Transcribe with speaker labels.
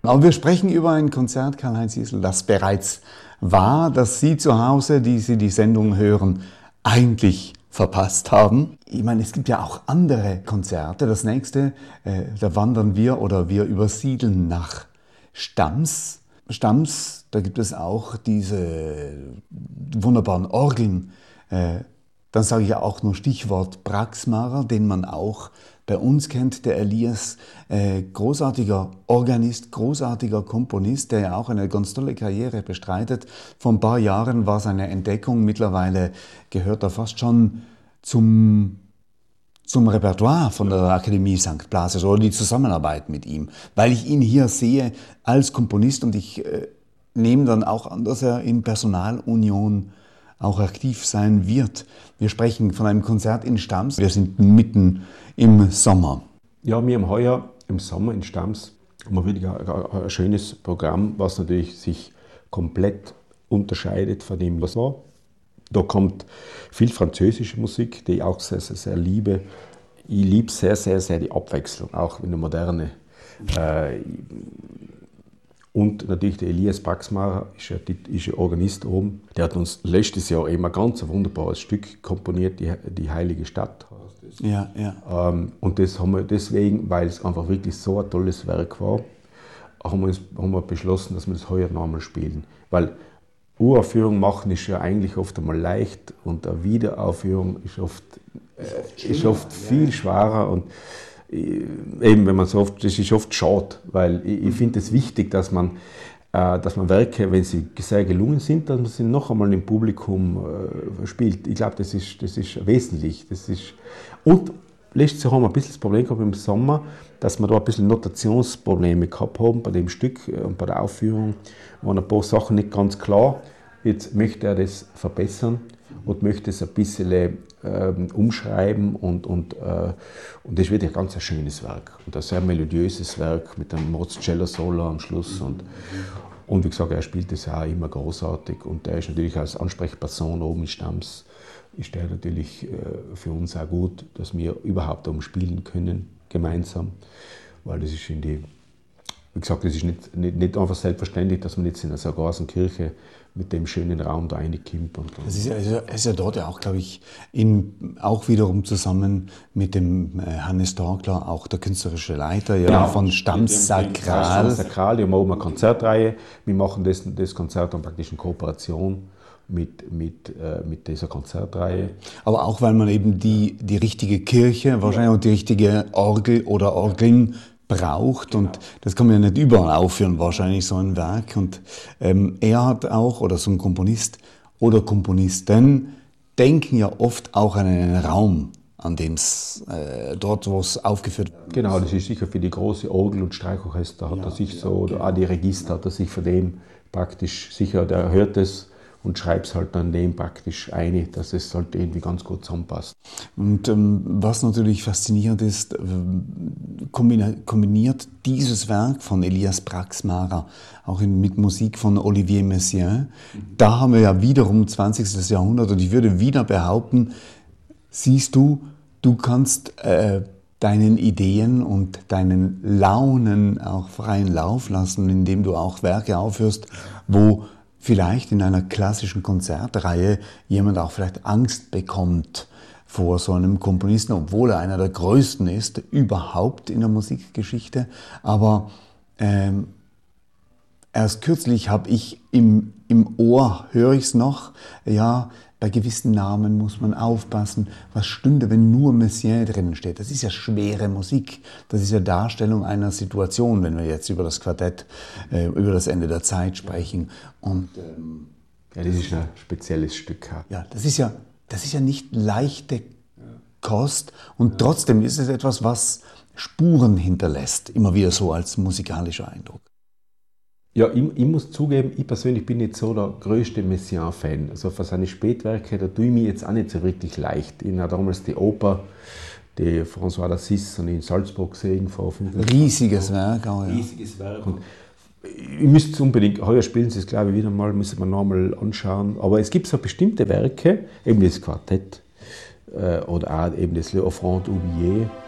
Speaker 1: Aber wir sprechen über ein Konzert, Karl-Heinz Isel, das bereits war, dass Sie zu Hause, die Sie die Sendung hören, eigentlich verpasst haben. Ich meine, es gibt ja auch andere Konzerte. Das nächste, da wandern wir oder wir übersiedeln nach Stams. Stams, da gibt es auch diese wunderbaren Orgeln. Dann sage ich ja auch nur Stichwort Praxmarer, den man auch bei uns kennt, der Elias, großartiger Organist, großartiger Komponist, der ja auch eine ganz tolle Karriere bestreitet. Vor ein paar Jahren war seine Entdeckung, mittlerweile gehört er fast schon zum Repertoire von der Akademie St. Blasius oder die Zusammenarbeit mit ihm, weil ich ihn hier sehe als Komponist und ich nehme dann auch an, dass er in Personalunion auch aktiv sein wird. Wir sprechen von einem Konzert in Stams. Wir sind mitten im Sommer.
Speaker 2: Ja, wir haben heuer im Sommer in Stams wirklich ein schönes Programm, was natürlich sich komplett unterscheidet von dem, was war. Da kommt viel französische Musik, die ich auch sehr, sehr, sehr liebe. Ich liebe sehr, sehr, sehr die Abwechslung, auch in der Moderne. Und natürlich der Elias Praxmarer ist ja Organist oben. Der hat uns letztes Jahr eben ein ganz wunderbares Stück komponiert, die Heilige Stadt.
Speaker 1: Ja, ja.
Speaker 2: Und das haben wir deswegen, weil es einfach wirklich so ein tolles Werk war, haben wir beschlossen, dass wir das heuer nochmal spielen. Weil Uraufführung machen ist ja eigentlich oft einmal leicht und eine Wiederaufführung ist oft viel schwerer. Und eben, wenn man so oft, das ist oft schade, weil ich finde es wichtig, dass man Werke, wenn sie sehr gelungen sind, dass man sie noch einmal im Publikum spielt. Ich glaube, das ist wesentlich. Und letztes Jahr haben wir ein bisschen das Problem gehabt im Sommer, dass wir da ein bisschen Notationsprobleme gehabt haben bei dem Stück und bei der Aufführung. Waren ein paar Sachen nicht ganz klar. Jetzt möchte er das verbessern und möchte es ein bisschen umschreiben und das wird ein ganz schönes Werk und ein sehr melodiöses Werk mit einem Mozart-Cello-Solo am Schluss und wie gesagt, er spielt das auch immer großartig und er ist natürlich als Ansprechperson oben in Stams, ist der natürlich für uns auch gut, dass wir überhaupt oben spielen können, gemeinsam, weil das ist wie gesagt, das ist nicht einfach selbstverständlich, dass man jetzt in einer großen Kirche mit dem schönen Raum da reinkommt.
Speaker 1: Das ist ja dort ja auch, glaube ich, auch wiederum zusammen mit dem Hannes Torgler, auch der künstlerische Leiter ja, von Stams Sakral.
Speaker 2: Wir haben oben eine Konzertreihe. Wir machen das Konzert dann praktisch in Kooperation mit dieser Konzertreihe.
Speaker 1: Aber auch, weil man eben die richtige Kirche, wahrscheinlich auch die richtige Orgel oder Orgeln braucht
Speaker 2: genau.
Speaker 1: Und das kann man ja nicht überall aufführen, wahrscheinlich so ein Werk. Und er hat auch, oder so ein Komponist oder Komponisten, denken ja oft auch an einen Raum, an dem es dort, wo es aufgeführt wird.
Speaker 2: Genau, das ist sicher für die große Orgel- und Streichorchester, hat er sich so, oder auch die Register hat er sich von dem praktisch sicher, der hört es und schreibt es halt dann dem praktisch ein, dass es halt irgendwie ganz gut zusammenpasst.
Speaker 1: Und was natürlich faszinierend ist, kombiniert dieses Werk von Elias Praxmarer auch mit Musik von Olivier Messiaen. Da haben wir ja wiederum 20. Jahrhundert und ich würde wieder behaupten, siehst du kannst deinen Ideen und deinen Launen auch freien Lauf lassen, indem du auch Werke aufführst, wo vielleicht in einer klassischen Konzertreihe jemand auch vielleicht Angst bekommt vor so einem Komponisten, obwohl er einer der größten ist überhaupt in der Musikgeschichte. Aber erst kürzlich habe ich im Ohr, höre ich es noch, ja, bei gewissen Namen muss man aufpassen, was stünde, wenn nur Messiaen drinnen steht. Das ist ja schwere Musik, das ist ja Darstellung einer Situation, wenn wir jetzt über das Quartett, über das Ende der Zeit sprechen. Und,
Speaker 2: ja, das ist ein spezielles Stück.
Speaker 1: Ja, das ist ja nicht leichte Kost und trotzdem ist es etwas, was Spuren hinterlässt, immer wieder so als musikalischer Eindruck.
Speaker 2: Ja, ich muss zugeben, ich persönlich bin nicht so der größte Messiaen-Fan. Also für seine Spätwerke, da tue ich mir jetzt auch nicht so wirklich leicht. Ich habe damals die Oper, die François d'Assise in Salzburg gesehen vor 5
Speaker 1: Riesiges Werk auch, ja.
Speaker 2: Riesiges Werk. Und ich müsste es unbedingt, heuer spielen sie es glaube ich wieder mal, müssen wir nochmal anschauen. Aber es gibt so bestimmte Werke, eben das Quartett oder auch eben das Le Offrande oubliées,